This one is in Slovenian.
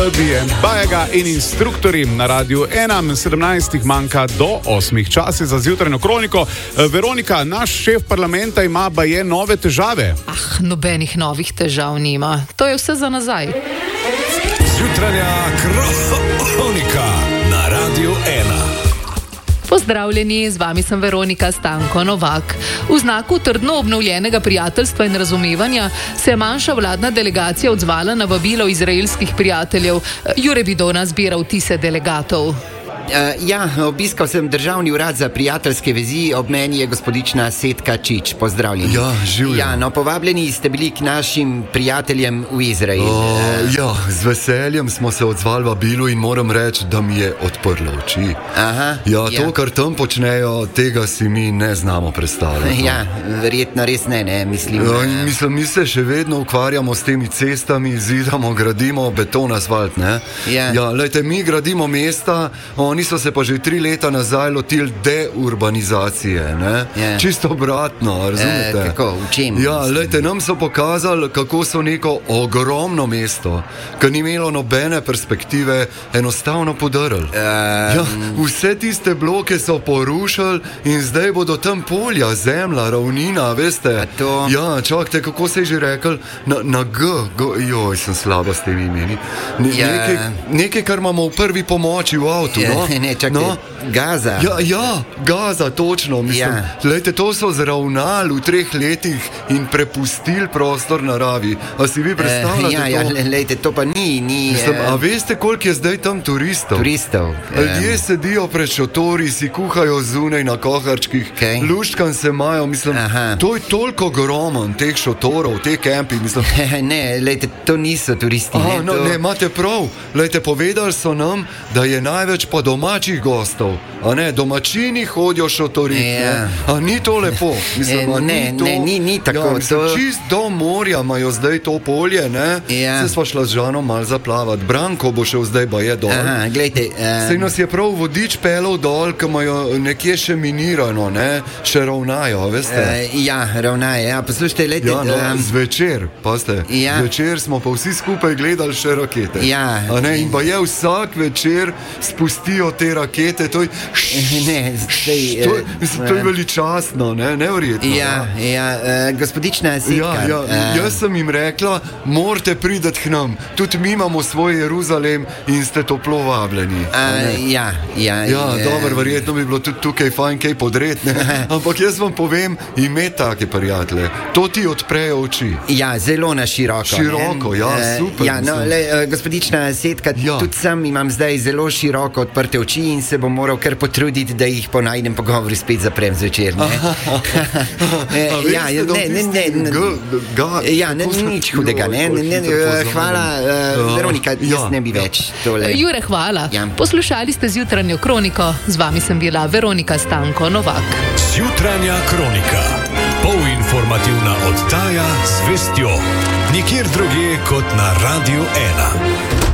Melody and Bajaga in instruktori na Radiu 1. 17 manjka do 8 časi za zjutrajno kroniko. Veronika, naš šef parlamenta ima baje nove težave. Nobenih novih težav nima. To je vse za nazaj. Zjutranja kronika na Radiu 1. Pozdravljeni, z vami sem Veronika Stanko Novak. V znaku trdno obnovljenega prijateljstva in razumevanja se je manjša vladna delegacija odzvala na vabilo izraelskih prijateljev. Jure Bidona zbira vtise delegatov. Obiskal sem Državni urad za prijateljske vezi, ob meni je gospodična Setka Čič. Pozdravljeni. Življenje. Povabljeni ste bili k našim prijateljem v Izrael. Z veseljem smo se odzvali vabilu in moram reči, da mi je odprlo oči. To, kar tam počnejo, tega si mi ne znamo predstavljati. Verjetno res ne, mislim. Mi se še vedno ukvarjamo s temi cestami, zidamo, gradimo beton, asfalt, ne? Lejte, mi gradimo mesta, oni so se pa že 3 leta nazaj lotili deurbanizacije, ne? Čisto obratno, razumete? Kako, v čem? Lejte, nam so pokazali, kako so neko ogromno mesto, ki ni imelo nobene perspektive, enostavno podrli. Vse tiste bloke so porušili in zdaj bodo tam polja, zemlja, ravnina, veste? Čakajte, kako se je že rekel? Na G, sem slaba s temi imeni. Nekaj, kar imamo v prvi pomoči v avtu, no? Gaza. Gaza, točno, mislim. Lejte, to so zravnali v 3 letih in prepustili prostor naravi. A si vi predstavljate to? Lejte, to pa ni. Mislim, a veste, koliko je zdaj tam turistov? Ljudje sedijo pred šotori, si kuhajo zunaj na koharčkih, luštkan se imajo, mislim, to je toliko ogromen, teh šotorov, teh kempi, mislim. Ne, lejte, to niso turisti. Ne, imate prav. Lejte, povedali so nam, da je največ pa domačih gostov, a ne, domačini hodijo šotoriti. A ni to lepo? Mislim, ni tako. Čist do morja imajo zdaj to polje, ne? Se sva šla z Žanom malo zaplavati. Branko bo šel zdaj baje dol. Sej nas je prav vodič pelov dol, ki imajo nekje še minirano, ne? Še ravnajo, veste? Ravnajo, poslušajte, lejte. Zvečer, pazite, zvečer smo pa vsi skupaj gledali še rakete. A ne, in baje vsak večer spustijo te rakete, to je veličastno, neverjetno. Gospodična Setka. Jaz sem jim rekla, morate priti k nam, tudi mi imamo svoj Jeruzalem in ste toplo vabljeni. Dobro, verjetno bi bilo tudi tukaj fajn kaj podreti, ampak jaz vam povem, ime take prijatelje, to ti odprejo oči. Zelo na široko. Super. Gospodična Setka, tudi sam imam zdaj zelo široko odprte oči in se bom moral kar potruditi, da jih po najnem pogovoru spet zaprem zvečer. Nič hudega. Hvala, Veronika, jaz ne bi več tole. Jure, hvala. Poslušali ste zjutranjo kroniko, z vami sem bila Veronika Stanko Novak. Zjutranja kronika, polinformativna oddaja z vestjo, nikjer drugje kot na Radiu 1.